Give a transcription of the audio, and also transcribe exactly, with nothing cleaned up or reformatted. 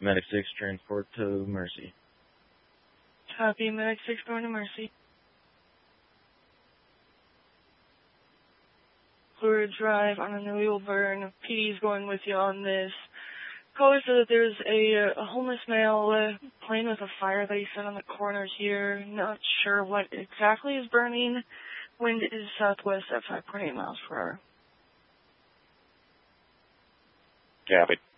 Medic six, transport to Mercy. Copy, Medic six going to Mercy. Blue Ridge Drive on a New Burn. P D's going with you on this. Caller said that there's a, a homeless male uh, playing with a fire that he set on the corner here. Not sure what exactly is burning. Wind is southwest at five point eight miles per hour. Copy.